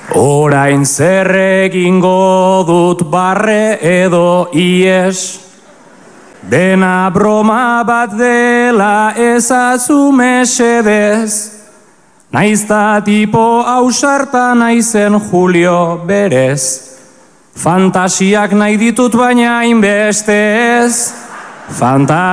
Orain zer egingo dut barre edo ies, dena broma bat dela ezazu mesedez, naizta tipo ausarta naizen Julio berez, fantasiak nahi ditut baina hainbeste ez,